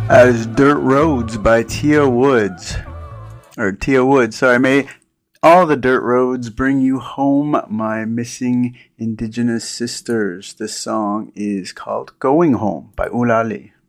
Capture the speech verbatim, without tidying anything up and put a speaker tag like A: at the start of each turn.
A: As Dirt Roads by Tia Woods. Or Tia Woods, sorry. May all the dirt roads bring you home, my missing indigenous sisters. This song is called Going Home by Ulali.